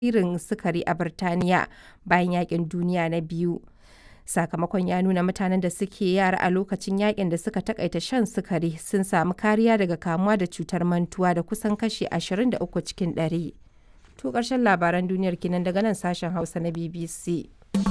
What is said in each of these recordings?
tasirin sukari a Birtaniya bayan Yaƙin Duniya na Biyu. Sakamakon ya nuna mutanen da suke yara a lokacin yaƙin da suka taƙaita shan sukari sun samu kariya daga kamuwa da cutar mantuwa da kusan kashi 23 cikin 100. To ƙarshen labaran duniyar kenan daga nan sashen Hausa na BBC.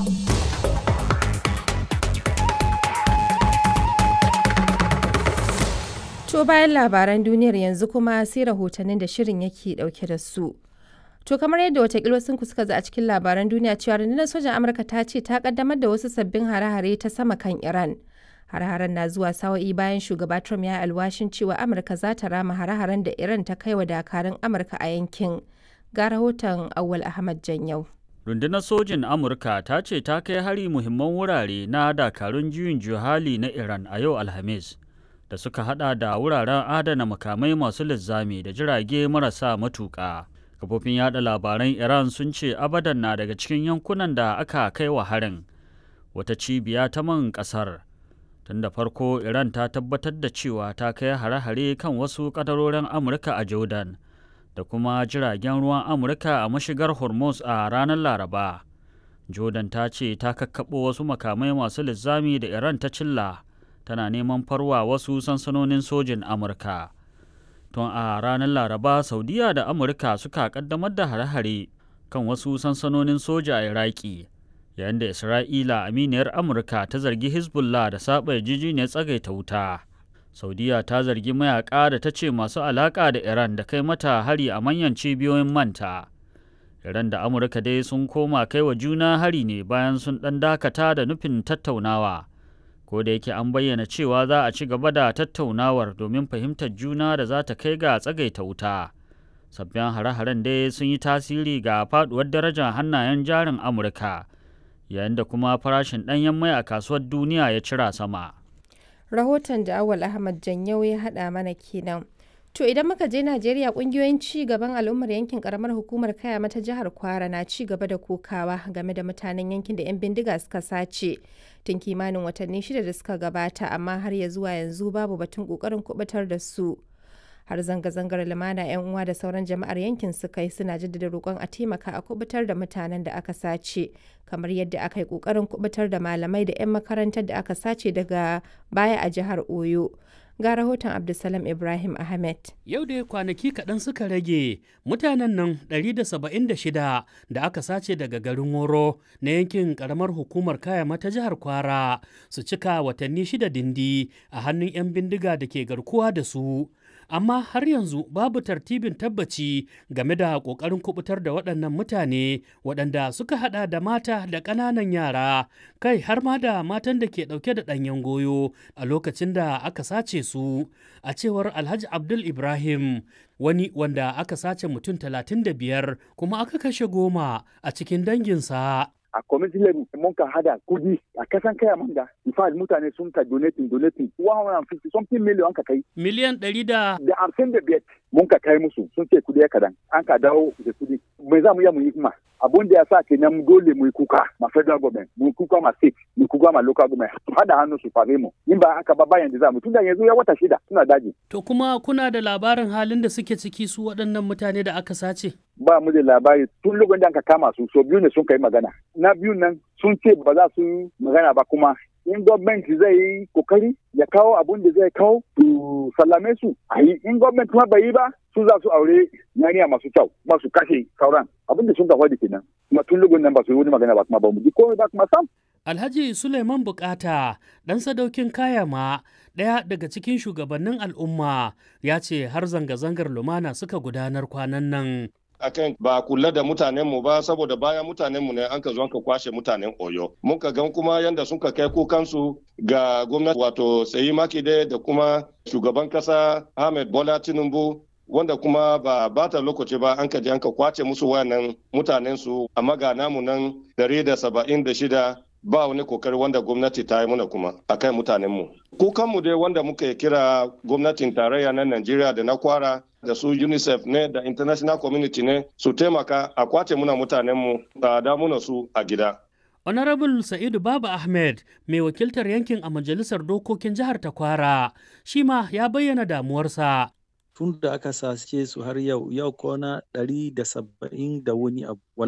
To bayan labaran duniyar yanzu kuma sai rahotannin da shirin yake dauke da su. To kamar yadda watakila sun suka za a cikin labaran duniya cewa rundunar sojan Amurka ta ce ta kaddamar da wasu sabbin hare-hare ta sama kan Iran. Hare-haren na zuwa sawa'i bayan shugaba Trump ya yi alwashin cewa Amurka za ta rama hare-haren da Iran ta kai wa dakarun Amurka a yankin. Ga rahoton Awwal Ahmad Janyau. Rundunar sojin Amurka ta ce ta kai hari muhimman wurare na dakarun juyin juhali na Iran a yau Alhamis. Da suka hada da wuraren adana makamai masu linzami da jirage marasa matuƙa. Kafofin yada labaran Iran sun ce Abadan na daga cikin yankunan da aka kai wa harin, wata cibiya ta man ƙasar. Tun da farko Iran ta tabbatar da cewa ta kai hare-hare kan wasu ƙadarorin Amurka a Jordan da kuma jiragen ruwan Amurka a mashigar Hormuz a ranar Laraba. Jordan ta ce ta kakkaɓo wasu makamai masu linzami da Iran ta cilla. Tana neman farwa wasu sansanonin sojin Amurka. Tun a ranar Laraba, Saudiya da Amurka suka kaddamar da hare-hare kan wasu sansanonin soja a Iraki, yayin da Isra'ila aminiyar Amurka ta zargi Hezbollah da saba yarjejeniyar tsagaita wuta. Saudiya ta zargi mayaka da ta ce masu alaƙa da Iran da kai mata hari a manyan cibiyoyin manta. Iran da Amurka dai sun koma kai wa juna hari ne bayan sun ɗan dakata da nufin tattaunawa. Ko da yake an bayyana cewa za a ci gaba da tattaunawar domin fahimtar juna da za ta kai ga tsagaita wuta. Sabbin hare-haren dai sun yi tasiri ga faduwar darajar hannayen jarin Amurka, yayin da kuma farashin ɗanyen mai a kasuwar duniya ya cira sama. Rahoton da Awal Ahmad Janyau ya haɗa mana kenan. To idan muka je Najeriya, ƙungiyoyin ci gaban al'ummar yankin ƙaramar hukumar Kayama ta jihar Kwara na ci gaba da kokawa game da mutanen yankin da 'yan bindiga suka sace tun kimanin watanni 6 da suka gabata, amma har ya zuwa yanzu babu batun ƙoƙarin kubutar da su. Har zanga-zangar lumana 'yan uwa da sauran jama'ar yankin suka yi suna jaddada roƙon a taimaka a kubutar da mutanen da aka sace, kamar yadda aka yi ƙoƙarin kubutar da malamai da 'yan makarantar da aka sace daga baya a jihar Oyo. Ga rahoton Abdulsalam Ibrahim Ahmed. Yau da kwanaki kaɗan suka rage mutanen nan 176 da aka sace daga garin Woro na yankin ƙaramar hukumar Kayama ta jihar Kwara su cika watanni 6 dindi a hannun 'yan bindiga da ke garkuwa da su. Amma har yanzu babu tartibin tabbaci game da ƙoƙarin kubutar da waɗannan mutane waɗanda suka haɗa da mata da ƙananan yara, kai har ma da matan da ke ɗauke da ɗanyen goyo a lokacin da aka sace su. A cewar Alhaji Abdul Ibrahim, wani wanda aka sace mutum 35 kuma aka kashe 10 a cikin danginsa. A community level mun ka hada kudi a kasan kaya manga. In fact mutane sun ka donating 150 something million ka kai. Miliyan 155 mun ka kai musu sun ce kudi ya kadan. An ka dawo da kudi. Me za mu yi mu yi kuma? Abun da ya sa kenan dole mu yi kuka ma federal government, mu yi kuka ma state, mu yi kuka ma local government. Hada hannu su fare mu. In ba haka ba bayan da za mu tunda yanzu ya wata 6 suna daji. To kuma kuna da labarin halin da suke ciki su waɗannan mutane da aka sace? Ba mu da labari tun lokacin da aka kama su so biyu ne sun kai magana. Na biyu nan sun ce ba za su magana ba kuma in gwamnati zai yi kokari ya kawo abun da zai kawo su sallame su a yi in gwamnati kuma bai yi ba su za su aure yariya masu kyau kuma su kashe sauran abin da sun ka faɗi kenan kuma tun lokacin nan ba su yi wani magana ba kuma ba mu ji komai ba kuma sam. Alhaji Suleiman Bukata ɗan sadaukin Kayama ɗaya daga cikin shugabannin al'umma ya ce har zanga-zangar lumana suka gudanar kwanan nan. Akan ba kula da mutanenmu ba saboda bayan mutanenmu ne an ka zo ka kwashe mutanen Oyo. Mun ka gan kuma yanda sun ka kai kukansu ga gwamnati wato Seyi Makinde da kuma shugaban kasa Ahmed Bola Tinubu wanda kuma ba bata lokaci ba an ka je an ka kwace musu wayannan mutanensu amma ga namu nan 176 ba wani kokari wanda gwamnati ta yi muna kuma akan mutanenmu. Kukanmu dai wanda muka kira gwamnatin tarayya na Najeriya da na Kwara da su UNICEF ne da international community ne su taimaka a kwace muna mutanenmu a damuna su a gida. Honorable Sa'idu Baba Ahmed mai wakiltar yankin a majalisar dokokin jihar ta Kwara shi ma ya bayyana damuwarsa. Tun da aka sace su har yau kwana 170 da wani abu.